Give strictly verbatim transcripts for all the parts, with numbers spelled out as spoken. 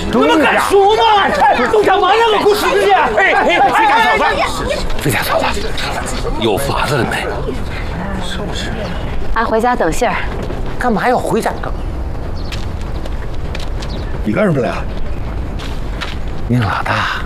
你们敢说吗？都干嘛那个故事去？哎哎，飞家嫂子，飞家嫂子，有法子了没？是不是？ 俺回家等信儿。 干嘛要回家？ 你干什么来啊？ 您老大，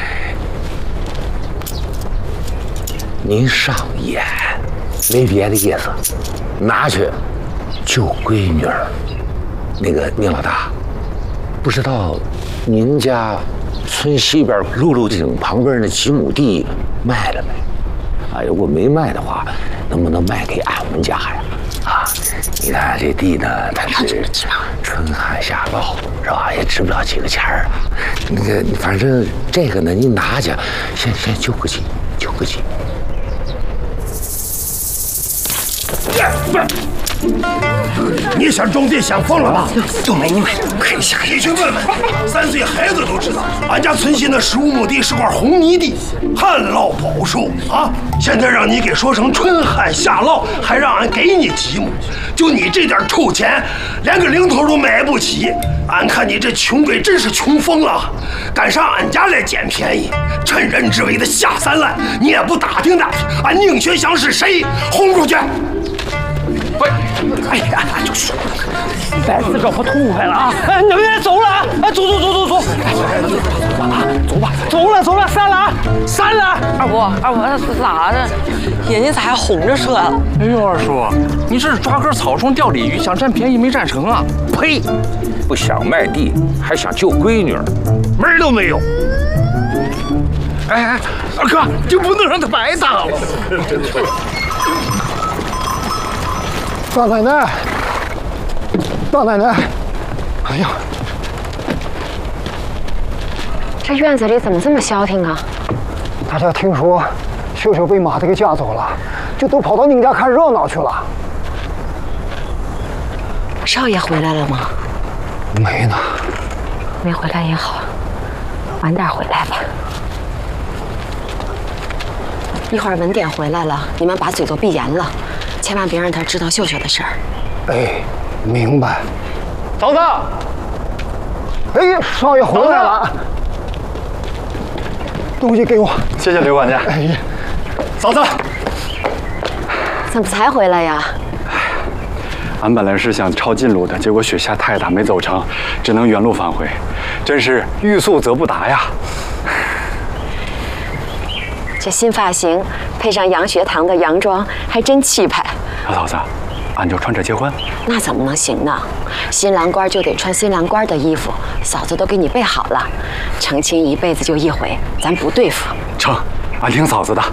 您上眼，没别的意思，拿去救闺女儿。那个宁老大，不知道您家村西边露露井旁边那几亩地卖了没？啊，如果没卖的话，能不能卖给俺们家呀？啊，你看这地呢，它是春旱夏涝，是吧？也值不了几个钱儿啊。那个，反正这个呢，您拿去，先先救个急，救个急。 不是，你想种地想疯了吧？ 就没你买，快下你去问问，三岁孩子都知道，俺家村西那十五亩地是块红泥地，旱涝保收啊！现在让你给说成春旱夏涝，还让俺给你几亩，就你这点臭钱，连个零头都买不起。俺看你这穷鬼真是穷疯了，敢上俺家来捡便宜，趁人之危的下三滥，你也不打听打听，俺宁学祥是谁，轰出去！ 不，哎呀，就是，再次让我痛快了啊！哎，能不能走了啊？哎，走走走走走，啊，走吧，走了走了，散了啊，散了！ 二伯，二伯，咋的？眼睛咋还红着车了？ 哎呦，二叔，你这是抓根草丛钓鲤鱼，想占便宜没占成啊？ 呸！不想卖地，还想救闺女，门儿都没有！ 哎哎，二哥，就不能让他白打了。 大奶奶，大奶奶，哎呀， 这院子里怎么这么消停啊？ 大家听说秀秀被马子给架走了，就都跑到您家看热闹去了。 少爷回来了吗？ 没呢。 没回来也好，晚点回来吧。一会儿文典回来了，你们把嘴都闭严了，千万别让他知道秀秀的事儿。 哎，明白。 嫂子， 哎，少爷回来了，东西给我。 谢谢刘管家。 哎呀， 嫂子， 怎么才回来呀？ 俺本来是想抄近路的，结果雪下太大没走成，只能原路返回，真是欲速则不达呀。 这新发型配上洋学堂的洋装，还真气派。 老嫂子，俺就穿这结婚？ 那怎么能行呢？新郎官就得穿新郎官的衣服，嫂子都给你备好了。成亲一辈子就一回，咱不对付。 成，俺听嫂子的。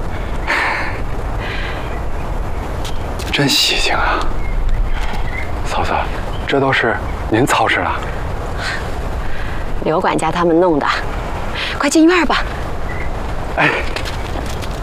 真喜庆啊！嫂子，这都是您操持了？ 刘管家他们弄的。快进院吧。 哎。